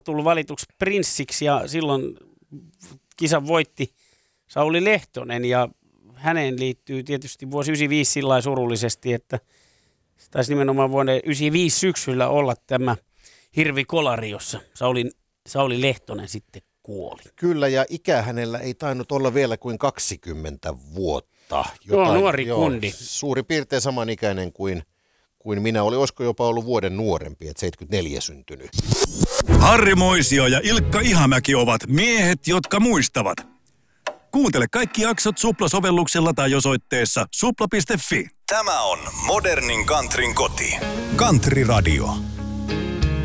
tullut valituksi prinssiksi ja silloin kisan voitti Sauli Lehtonen ja häneen liittyy tietysti vuosi 1995 sillä lailla surullisesti, että taisi nimenomaan vuonna 1995 syksyllä olla tämä hirvikolari, jossa Sauli Lehtonen sitten kuoli. Kyllä, ja ikä hänellä ei tainnut olla vielä kuin 20 vuotta. Joo, nuori kundi. Suurin piirtein samanikäinen kuin minä. Olisiko jopa ollut vuoden nuorempi, että 74 syntynyt. Harri Moisio ja Ilkka Ihamäki ovat miehet, jotka muistavat. Kuuntele kaikki jaksot Supla-sovelluksella tai osoitteessa supla.fi. Tämä on modernin countryn koti. Country Radio.